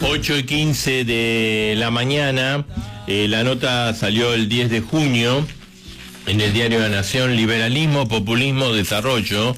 8:15 de la mañana, la nota salió el 10 de junio en el diario La Nación: liberalismo, populismo, desarrollo.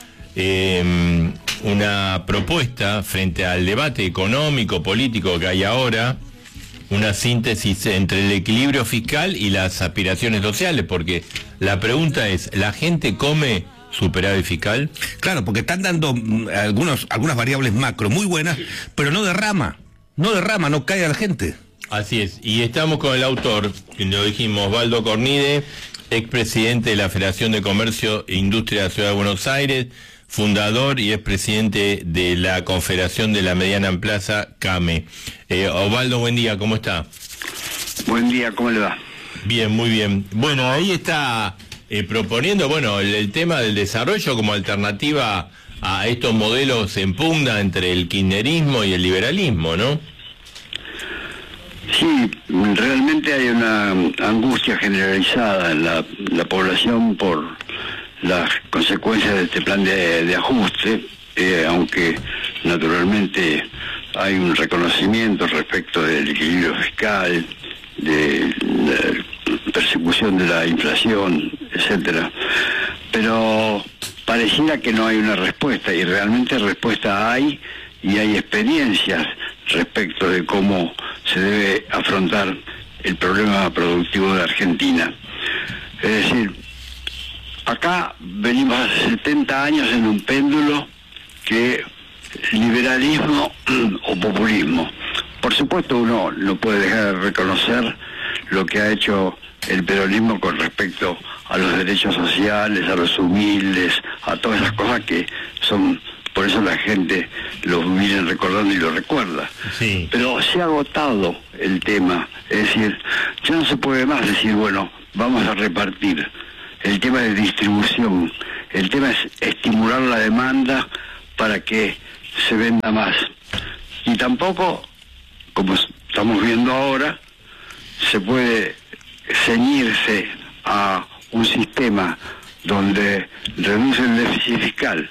Una propuesta frente al debate económico, político que hay ahora, una síntesis entre el equilibrio fiscal y las aspiraciones sociales, porque la pregunta es, ¿la gente come superávit fiscal? Claro, porque están dando algunas variables macro muy buenas, pero no derrama, no cae a la gente. Así es, y estamos con el autor, que lo dijimos, Osvaldo Cornide, expresidente de la Federación de Comercio e Industria de la Ciudad de Buenos Aires, fundador y expresidente de la Confederación de la Mediana Plaza, CAME. Osvaldo, buen día, ¿cómo está? Buen día, ¿cómo le va? Bien, muy bien. Bueno, ahí está proponiendo, el tema del desarrollo como alternativa a estos modelos en pugna entre el kirchnerismo y el liberalismo, ¿no? Sí, realmente hay una angustia generalizada en la población por las consecuencias de este plan de ajuste, aunque naturalmente hay un reconocimiento respecto del equilibrio fiscal, de la persecución de la inflación, etcétera, pero pareciera que no hay una respuesta, y realmente respuesta hay, y hay experiencias respecto de cómo se debe afrontar el problema productivo de Argentina. Es decir, acá venimos hace 70 años en un péndulo que liberalismo o populismo. Por supuesto, uno no puede dejar de reconocer lo que ha hecho el peronismo con respecto a los derechos sociales, a los humildes, a todas esas cosas que son, por eso la gente lo viene recordando y lo recuerda. Sí. Pero se ha agotado el tema, es decir, ya no se puede más decir, bueno, vamos a repartir. El tema de distribución, el tema es estimular la demanda para que se venda más. Y tampoco, como estamos viendo ahora, se puede ceñirse a un sistema donde reduce el déficit fiscal,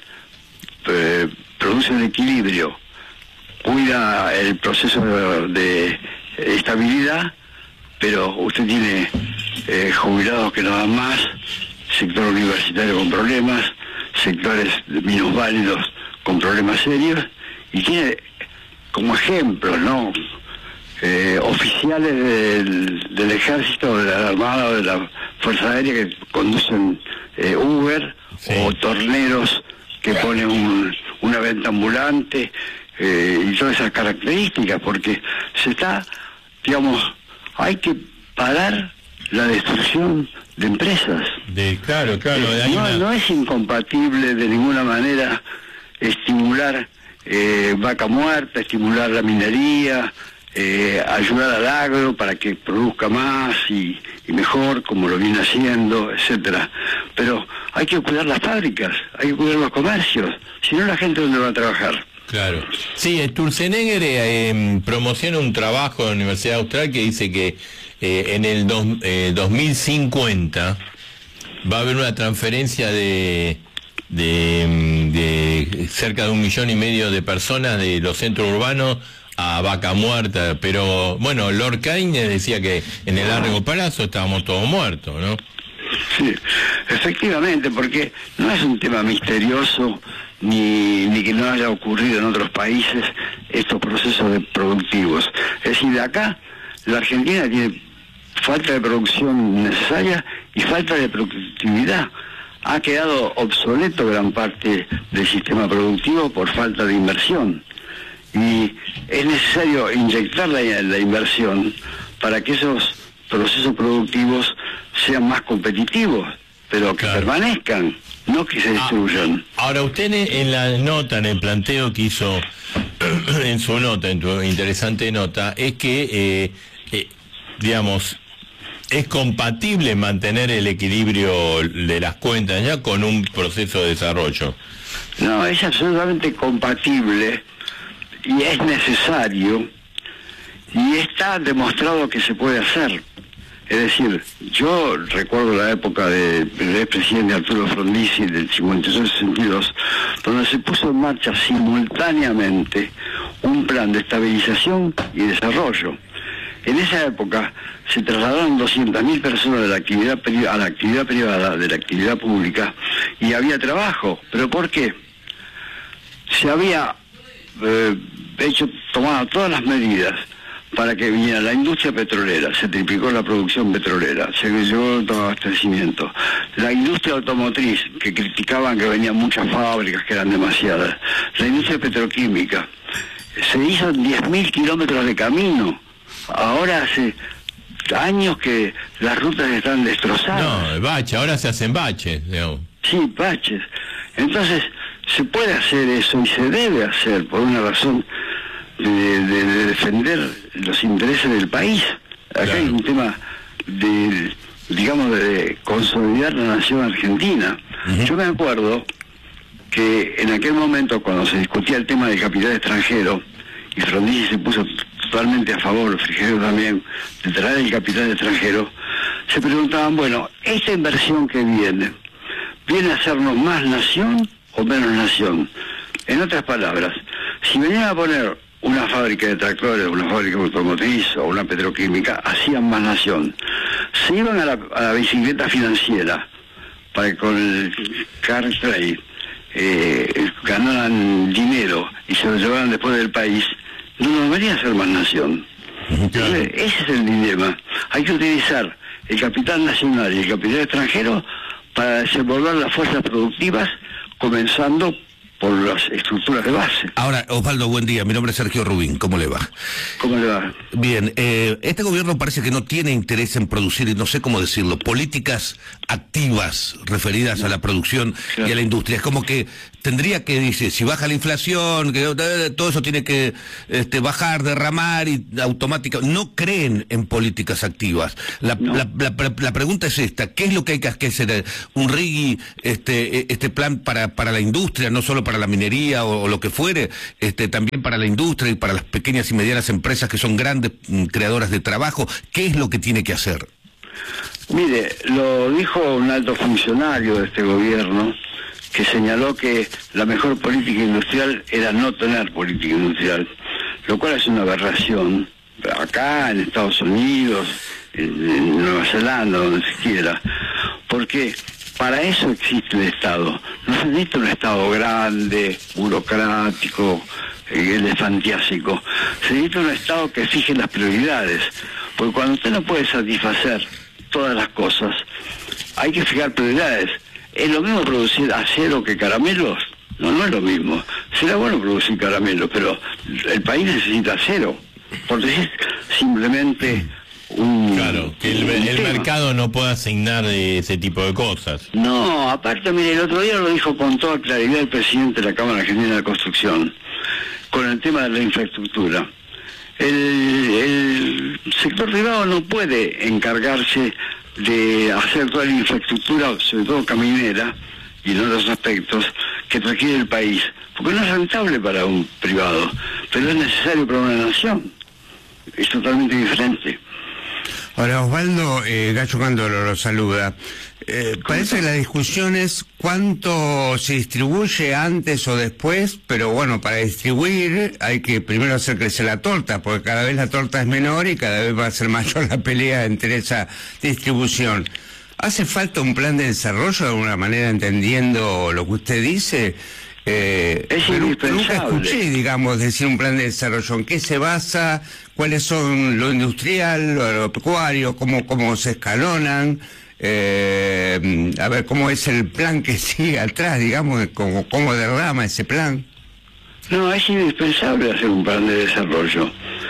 produce el equilibrio, cuida el proceso de estabilidad, pero usted tiene jubilados que no dan más, sector universitario con problemas, sectores minusválidos con problemas serios, y tiene como ejemplos, ¿no?, oficiales del ejército, de la armada o de la fuerza aérea que conducen Uber, sí, o torneros que ponen una venta ambulante, y todas esas características, porque se está, hay que parar la destrucción de empresas. Claro, no es incompatible de ninguna manera estimular vaca muerta, estimular la minería, ayudar al agro para que produzca más y mejor, como lo viene haciendo, etcétera. Pero hay que cuidar las fábricas, hay que cuidar los comercios, si no la gente ¿dónde va a trabajar? Claro. Sí, Sturzenegger promociona un trabajo de la Universidad Austral que dice que en el 2050 va a haber una transferencia de cerca de 1,5 millones de personas de los centros urbanos a vaca muerta, pero bueno, Lord Keynes decía que en el Largo Palazzo estábamos todos muertos, ¿no? Sí, efectivamente, porque no es un tema misterioso ni que no haya ocurrido en otros países estos procesos productivos. Es decir, de acá la Argentina tiene falta de producción necesaria y falta de productividad. Ha quedado obsoleto gran parte del sistema productivo por falta de inversión. Y es necesario inyectar la inversión para que esos procesos productivos sean más competitivos, pero que permanezcan, no que se destruyan. Ahora, usted en la nota, en el planteo que hizo en su nota, en tu interesante nota, es que, es compatible mantener el equilibrio de las cuentas ya con un proceso de desarrollo. No, es absolutamente compatible y es necesario y está demostrado que se puede hacer. Es decir, yo recuerdo la época del expresidente Arturo Frondizi del 58-62, donde se puso en marcha simultáneamente un plan plan de estabilización y desarrollo. En esa época se trasladaron 200.000 personas de la actividad a la actividad privada, de la actividad pública, y había trabajo. ¿Pero por qué? Se había tomado todas las medidas para que viniera la industria petrolera, se triplicó la producción petrolera, se llevó el abastecimiento. La industria automotriz, que criticaban que venían muchas fábricas, que eran demasiadas. La industria petroquímica, se hizo 10.000 kilómetros de camino. Ahora hace años que las rutas están destrozadas. No, bache, ahora se hacen baches, digamos. Sí, baches. Entonces, se puede hacer eso y se debe hacer por una razón de defender los intereses del país. Acá claro. Hay un tema de consolidar la nación argentina. Yo me acuerdo que en aquel momento, cuando se discutía el tema del capital extranjero, y Frondizi se puso totalmente a favor, Frigerio también, de traer el capital extranjero, se preguntaban, bueno, esta inversión que viene a hacernos más nación o menos nación. En otras palabras, si venían a poner una fábrica de tractores, una fábrica automotriz o una petroquímica, hacían más nación. Se iban a la bicicleta financiera para que con el car trade ganaran dinero y se lo llevaran después del país, no nos venía a ser más nación. Claro. Ese es el dilema. Hay que utilizar el capital nacional y el capital extranjero para desenvolver las fuerzas productivas, comenzando por las estructuras de base. Ahora, Osvaldo, buen día. Mi nombre es Sergio Rubín. ¿Cómo le va? ¿Cómo le va? Bien, este gobierno parece que no tiene interés en producir, y no sé cómo decirlo, políticas activas referidas a la producción y a la industria. Es como que tendría que, dice, si baja la inflación, que todo eso tiene que bajar, derramar y automática. No creen en políticas activas. La pregunta es esta: ¿qué es lo que hay que hacer? Un RIGI, este plan para la industria, no solo para la minería o lo que fuere, también para la industria y para las pequeñas y medianas empresas que son grandes creadoras de trabajo. ¿Qué es lo que tiene que hacer? Mire, lo dijo un alto funcionario de este gobierno, que señaló que la mejor política industrial era no tener política industrial, lo cual es una aberración. Acá, en Estados Unidos, en Nueva Zelanda, donde se quiera, porque para eso existe el Estado. No se necesita un Estado grande, burocrático, elefantiásico. Se necesita un Estado que fije las prioridades, porque cuando usted no puede satisfacer todas las cosas, hay que fijar prioridades. ¿Es lo mismo producir acero que caramelos? No es lo mismo. Será bueno producir caramelos, pero el país necesita acero. Por decir simplemente Claro, que el mercado no pueda asignar ese tipo de cosas. No, aparte, mire, el otro día lo dijo con toda claridad el presidente de la Cámara Argentina de Construcción, con el tema de la infraestructura. El sector privado no puede encargarse de hacer toda la infraestructura, sobre todo caminera y en otros aspectos, que requiere el país, porque no es rentable para un privado, pero es necesario para una nación. Es totalmente diferente. Ahora, Osvaldo, Gallo Cándolo lo saluda. Parece que la discusión es cuánto se distribuye antes o después, pero bueno, para distribuir hay que primero hacer crecer la torta, porque cada vez la torta es menor y cada vez va a ser mayor la pelea entre esa distribución. ¿Hace falta un plan de desarrollo de alguna manera, entendiendo lo que usted dice? Es indispensable. Nunca escuché, digamos, decir un plan de desarrollo. ¿En qué se basa? ¿Cuáles son lo industrial, lo pecuario? ¿Cómo se escalonan? A ver, ¿cómo es el plan que sigue atrás, digamos? ¿Cómo derrama ese plan? No, es indispensable hacer un plan de desarrollo.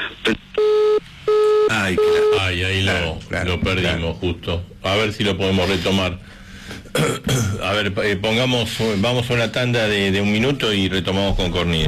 Ahí lo perdimos justo. A ver si lo podemos retomar. A ver, vamos a una tanda de un minuto y retomamos con Cornide.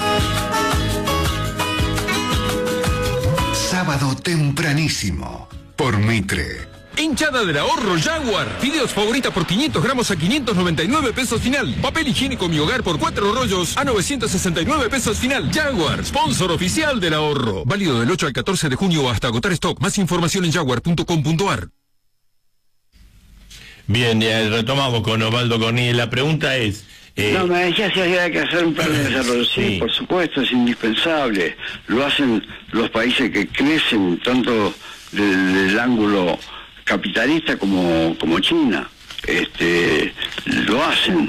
Sábado tempranísimo, por Mitre. Hinchada del ahorro Jaguar. Fideos favorita por 500 gramos a 599 pesos final. Papel higiénico Mi Hogar por 4 rollos a 969 pesos final. Jaguar, sponsor oficial del ahorro. Válido del 8 al 14 de junio hasta agotar stock. Más información en jaguar.com.ar. Bien, retomamos con Osvaldo Cornide. La pregunta es, No, me decía si había que hacer un plan de desarrollo. Sí, por supuesto, es indispensable. Lo hacen los países que crecen tanto del ángulo capitalista como China. Lo hacen.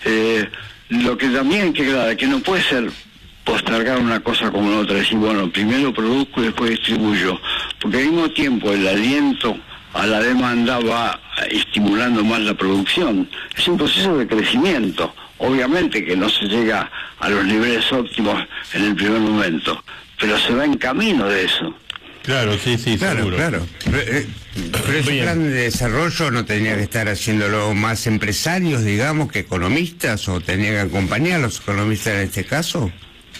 Lo que también queda, que no puede ser postergar una cosa como la otra, decir, bueno, primero produzco y después distribuyo, porque al mismo tiempo el aliento a la demanda va estimulando más la producción. Es un proceso de crecimiento. Obviamente que no se llega a los niveles óptimos en el primer momento, pero se va en camino de eso. Claro, sí, Claro, seguro. claro. Pero ese plan de desarrollo no tenía que estar haciéndolo más empresarios, digamos, que economistas, o tenía que acompañar a los economistas en este caso.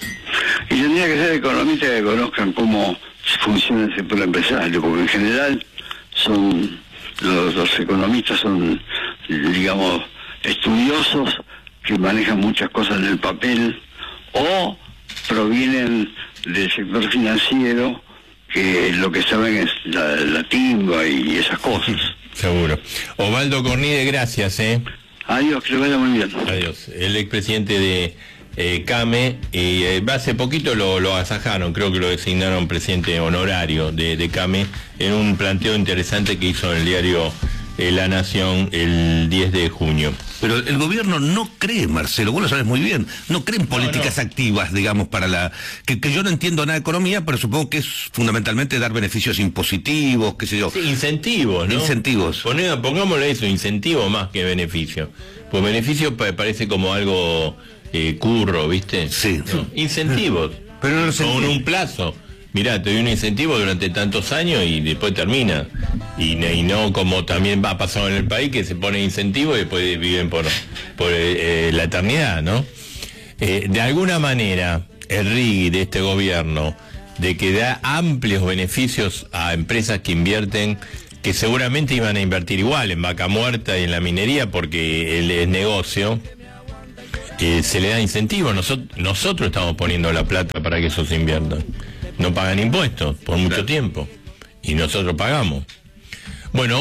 Y tendría que ser economistas que conozcan cómo funciona el sector empresario, porque en general son los economistas son, digamos, estudiosos que manejan muchas cosas en el papel, o provienen del sector financiero, que lo que saben es la timba y esas cosas. Seguro. Osvaldo Cornide, gracias, Adiós, que le vaya muy bien. Adiós. El expresidente de CAME, y hace poquito lo agasajaron, creo que lo designaron presidente honorario de CAME, en un planteo interesante que hizo en el diario La Nación el 10 de junio. Pero el gobierno no cree, Marcelo, vos lo sabes muy bien, no cree en políticas activas, digamos, para la... Que yo no entiendo nada de economía, pero supongo que es fundamentalmente dar beneficios impositivos, qué sé yo. Sí, incentivos, ¿no? Incentivos. Pongámosle eso, incentivo más que beneficio. Pues beneficio parece como algo curro, ¿viste? Sí. No, incentivos. Pero no con un plazo. Mirá, te doy un incentivo durante tantos años y después termina. Y no como también ha pasado en el país, que se pone incentivo y después viven por la eternidad, ¿no? De alguna manera, el RIGI de este gobierno, de que da amplios beneficios a empresas que invierten, que seguramente iban a invertir igual en vaca muerta y en la minería, porque el negocio, se le da incentivo. Nosotros estamos poniendo la plata para que esos inviertan. No pagan impuestos por mucho tiempo y nosotros pagamos. Bueno,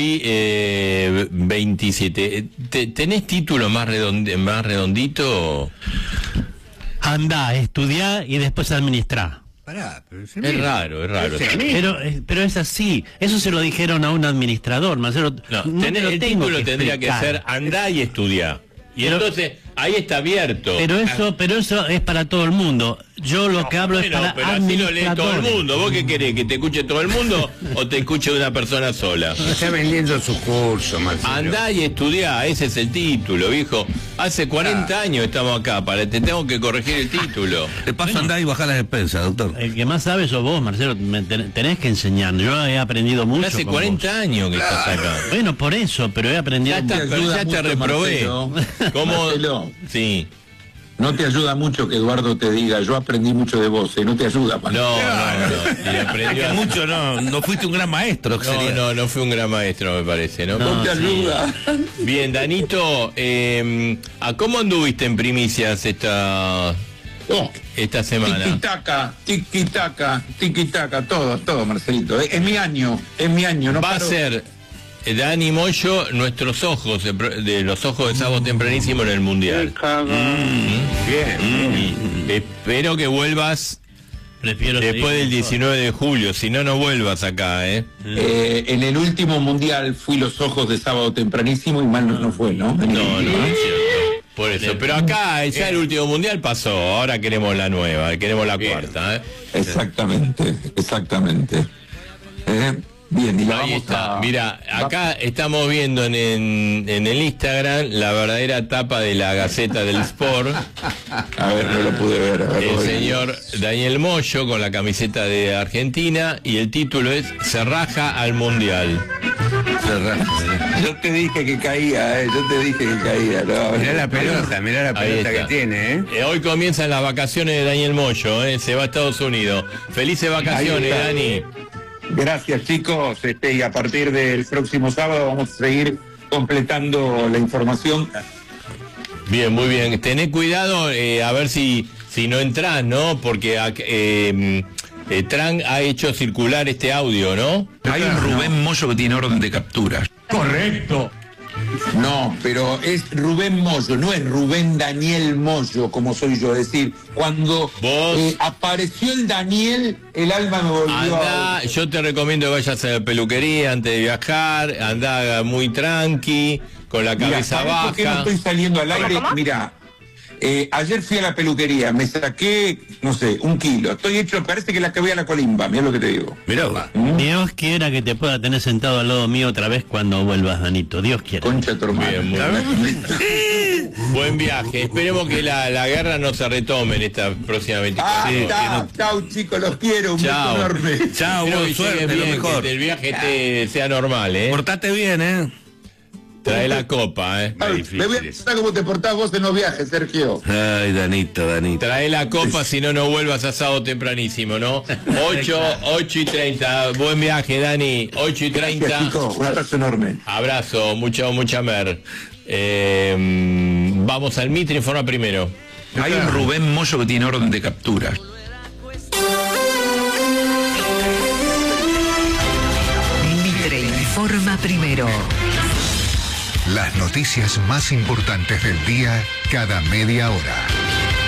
8:27. ¿Tenés título más redondito? Andá, estudiá y después administrá. Pará, pero Es raro. Pero es así. Eso se lo dijeron a un administrador, Marcelo. No, te lo el tengo título tendría que explicar. ser andá y estudiá. Y Pero- entonces ahí está abierto. Pero eso es para todo el mundo. Yo lo que hablo es para pero así lo lee todo el administradores. mundo. ¿Vos qué querés? ¿Que te escuche todo el mundo o te escuche una persona sola? está vendiendo su curso, Marcelo. Andá y estudiá, ese es el título, viejo. Hace 40 años estamos acá, te tengo que corregir el título. De paso andá y bajá las despensas, doctor. El que más sabe sos vos, Marcelo. Tenés que enseñar. Yo he aprendido mucho. Hace con 40 vos. años que estás acá. Bueno, por eso, pero he aprendido Ya está, mucho. pero ya te reprobé. ¿Cómo? Marcelo, Sí. no te ayuda mucho que Eduardo te diga, yo aprendí mucho de vos, no te ayuda. No. Y aprendió a- Mucho no fuiste un gran maestro. que sería. No fue un gran maestro, me parece, ¿no? No te ayuda. Bien, Danito, ¿a cómo anduviste en primicias esta semana? Tiki-taka, todo, Marcelito. Es mi año, no Va a paro. ser Dani Moyo nuestros ojos, de los ojos de Sábado Tempranísimo en el Mundial. Bien. Espero que vuelvas Prefiero después seguir del con 19 de julio, si no, no vuelvas acá, En el último mundial fui los ojos de Sábado Tempranísimo y mal no fue, ¿no? No, es cierto. Por eso, pero acá ya el último mundial pasó, ahora queremos la nueva, queremos la cuarta, Exactamente. Bien, y la Ahí vamos está, a... mira, acá estamos viendo en el Instagram la verdadera tapa de la Gaceta del Sport, A ver, no lo pude ver. A ver, el Rodrigo. señor Daniel Moyo con la camiseta de Argentina, y el título es Se raja al Mundial. Yo te dije que caía, ¿no? Mirá la pelota Ahí que está. tiene, Hoy comienzan las vacaciones de Daniel Moyo, se va a Estados Unidos. Felices vacaciones, Ahí está. Dani. Gracias, chicos. Y a partir del próximo sábado vamos a seguir completando la información. Bien, muy bien. Tené cuidado, a ver si no entrás, ¿no? Porque Tran ha hecho circular este audio, ¿no? Hay un Rubén Moyo que tiene orden de captura. Correcto. No, pero es Rubén Mollo, no es Rubén Daniel Mollo, como soy yo. Es decir, cuando apareció el Daniel, el alma me volvió yo te recomiendo que vayas a la peluquería antes de viajar, andá muy tranqui, con la cabeza baja. ¿Por qué no estoy saliendo al aire? Mira, ayer fui a la peluquería, me saqué, no sé, 1 kilo. Estoy hecho, parece que la que voy a la colimba, mira lo que te digo. Mirá, Dios quiera que te pueda tener sentado al lado mío otra vez cuando vuelvas, Danito. Dios quiera. Concha de tu hermano. Buen viaje. Esperemos que la guerra no se retome en esta próxima 24 horas. Chau, chicos, los quiero. Un beso enorme. Chao, buena suerte, lo mejor. Que el viaje sea normal, Portate bien, Trae la copa, Me voy a preguntar cómo te portás vos en los viajes, Sergio. Ay, Danito. Trae la copa, si no vuelvas asado tempranísimo, ¿no? 8:30. Buen viaje, Dani. 8:30. Gracias, chicos. Un abrazo enorme. Abrazo, mucha mer. Vamos al Mitre, informa primero. Hay un Rubén Mollo que tiene orden de captura. Mitre informa primero. Las noticias más importantes del día cada media hora.